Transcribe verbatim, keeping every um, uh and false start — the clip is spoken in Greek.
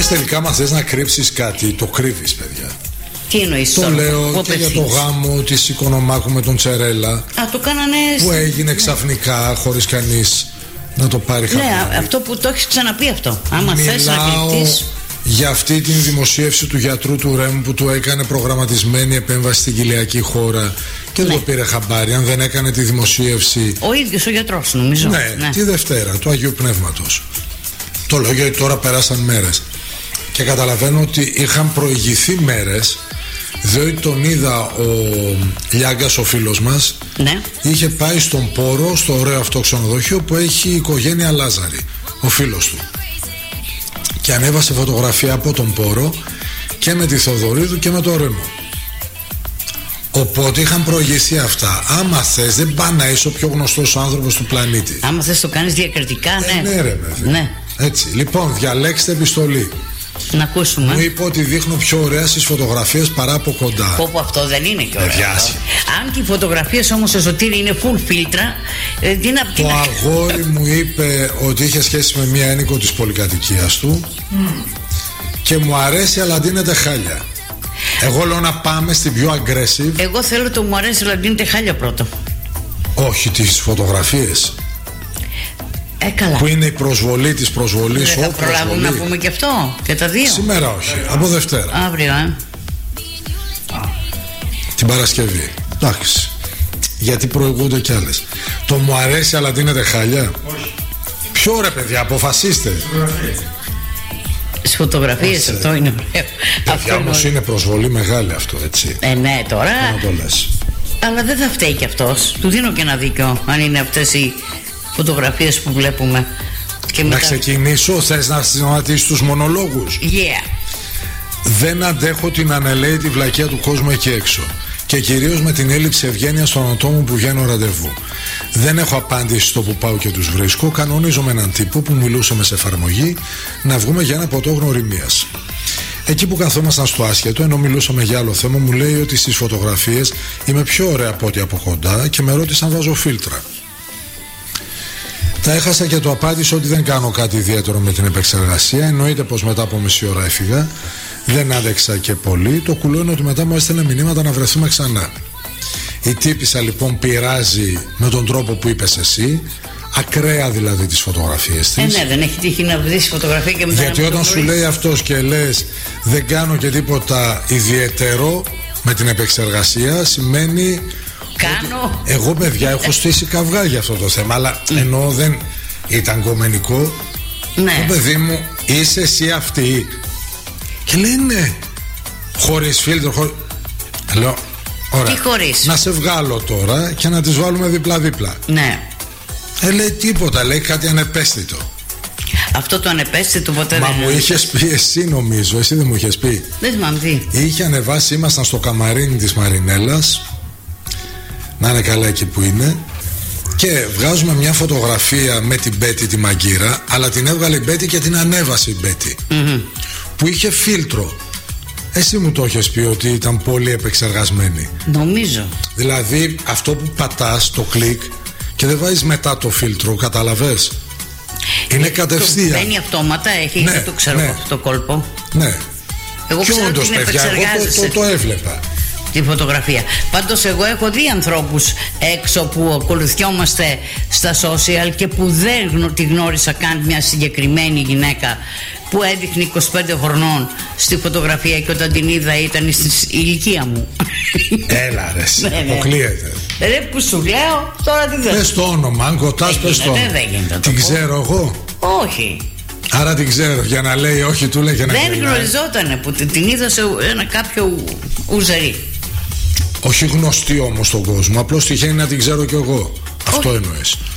τελικά, άμα θες να κρύψεις κάτι, το κρύβεις, παιδιά. Τι εννοείς? Το λέω και για το γάμο της Οικονομάκου με τον Τσερέλα. Α, το κάνανε. Που έγινε ξαφνικά, χωρίς κανείς να το πάρει χαμπάρι. Ναι, αυτό που το έχεις ξαναπεί αυτό. Άμα θες να κρυφτείς. Για αυτή την δημοσίευση του γιατρού του Ρέμου που του έκανε προγραμματισμένη επέμβαση στην κοιλιακή χώρα και δεν ναι. το πήρε χαμπάρι. Αν δεν έκανε τη δημοσίευση. Ο ίδιος ο γιατρός, νομίζω. Ναι, ναι, τη Δευτέρα του Αγίου Πνεύματος. Το λέω γιατί τώρα πέρασαν μέρες. Και καταλαβαίνω ότι είχαν προηγηθεί μέρες. Διότι τον είδα ο Λιάγκας, ο φίλος μας, ναι. είχε πάει στον Πόρο, στο ωραίο αυτό ξενοδοχείο που έχει η οικογένεια Λάζαρη, ο φίλος του. Και ανέβασε φωτογραφία από τον Πόρο και με τη Θοδωρίδου και με το Ρέμο. Οπότε είχαν προηγηθεί αυτά. Άμα θες, δεν πάει να είσαι ο πιο γνωστός άνθρωπος του πλανήτη. Άμα θες το κάνεις διακριτικά, ναι. Ε, ναι, ρε, ναι. Έτσι. Λοιπόν, διαλέξτε επιστολή. Να ακούσουμε. Μου είπε ότι δείχνω πιο ωραία στις φωτογραφίες παρά από κοντά. Πω, πω, αυτό δεν είναι και ωραίο. Αν και οι φωτογραφίες όμως ο Σωτήρη είναι full φίλτρα, ε, τι να, τι το να... αγόρι μου είπε ότι είχε σχέση με μία ένοικο της πολυκατοικίας του mm. και μου αρέσει αλλά ντύνεται χάλια. Εγώ λέω να πάμε στην πιο aggressive. Εγώ θέλω το μου αρέσει αλλά ντύνεται χάλια πρώτο. Όχι, τις φωτογραφίες. Ε, καλά. Που είναι η προσβολή της προσβολής. Δεν θα προλάβουμε να πούμε και αυτό και τα δύο. Σήμερα όχι, από Δευτέρα. Αύριο, ε. Την Παρασκευή. Εντάξει. Γιατί προηγούνται κι άλλες. Το μου αρέσει αλλά ντύνεται χάλια. Όχι. Ποιο ρε παιδιά, αποφασίστε. Στις φωτογραφίες αυτό είναι ωραίο. Παιδιά όμως είναι προσβολή μεγάλη αυτό, έτσι. Ε, ναι, τώρα. Να το λες. Αλλά δεν θα φταίει κι αυτός. Του δίνω και ένα δίκιο αν είναι αυτές οι φωτογραφίες που βλέπουμε. Και να μετά... ξεκινήσω, θες να συναντήσεις τους μονολόγους? Yeah. Δεν αντέχω την ανελαίτη βλακεία του κόσμου εκεί έξω. Και κυρίως με την έλλειψη ευγένειας των ατόμων που βγαίνω ραντεβού. Δεν έχω απάντηση στο που πάω και τους βρίσκω. Κανονίζω με έναν τύπο που μιλούσαμε σε εφαρμογή να βγούμε για ένα ποτό γνωριμίας. Εκεί που καθόμασταν στο άσχετο, ενώ μιλούσαμε για άλλο θέμα, μου λέει ότι στις φωτογραφίες είμαι πιο ωραία από ό,τι από κοντά και με ρώτησε αν βάζω φίλτρα. Τα έχασα και το απάντησα ότι δεν κάνω κάτι ιδιαίτερο με την επεξεργασία. Εννοείται πως μετά από μισή ώρα έφυγα. Δεν άντεξα και πολύ. Το κουλό είναι ότι μετά μου έστελνε μηνύματα να βρεθούμε ξανά. Η τύπισσα λοιπόν πειράζει με τον τρόπο που είπες εσύ. Ακραία δηλαδή τις φωτογραφίες της. Ε, ναι, δεν έχει τύχει να βρεις φωτογραφία και μετά. Γιατί όταν σου λέει αυτός και λες δεν κάνω και τίποτα ιδιαίτερο με την επεξεργασία, σημαίνει. Κάνω. Εγώ παιδιά έχω στήσει καυγά για αυτό το θέμα. Αλλά ενώ δεν ήταν κομμενικό. Ναι. Το παιδί μου, είσαι εσύ αυτή? Και λέει ναι. Χωρίς φίλτρο, χωρίς... Λέω, ωραία. Τι χωρίς? Να σε βγάλω τώρα και να τις βάλουμε δίπλα-δίπλα. Ναι. Ε, λέει τίποτα, λέει κάτι ανεπαίσθητο. Αυτό το ανεπαίσθητο ποτέ Μα δεν. μου είχες πει εσύ, νομίζω, εσύ δεν μου είχες πει? Δεν θυμάμαι τι. Είχε ανεβάσει, ήμασταν στο καμαρίνι της Μαρινέλας. Να είναι καλά εκεί που είναι. Και βγάζουμε μια φωτογραφία με την Μπέτη τη μαγκύρα. Αλλά την έβγαλε η Μπέτη και την ανέβασε η Μπέτη, mm-hmm. που είχε φίλτρο. Εσύ μου το έχεις πει ότι ήταν πολύ επεξεργασμένη. Νομίζω. Δηλαδή αυτό που πατάς το κλικ και δεν βάζεις μετά το φίλτρο, καταλαβες? Είναι ε, κατευθείαν. Το μπαίνει αυτόματα, έχει, ναι, δεν το ξέρω ναι. αυτό το κόλπο. Ναι. Εγώ ξέρω ότι την επεξεργάζεσαι. Εγώ το, το, το έβλεπα. Τη φωτογραφία. Πάντως εγώ έχω δει ανθρώπους έξω που ακολουθιόμαστε στα social και που δεν τη γνώρισα καν, μια συγκεκριμένη γυναίκα που έδειχνε είκοσι πέντε χρονών στη φωτογραφία και όταν την είδα ήταν στη ηλικία μου. Έλα ρε, ναι, ναι. αποκλείεται. Ρε που σου λέω, τώρα τι δεν. Πες το όνομα, αν κοτάς πες το όνομα. Την ξέρω εγώ? Όχι. Άρα την ξέρω, για να λέει όχι του λέει και να δεν γνωριζότανε που την είδα σε ένα κάποιο ουζερί. Όχι γνωστή όμως στον κόσμο, απλώς τυχαίνει να την ξέρω κι εγώ. Αυτό εννοείς?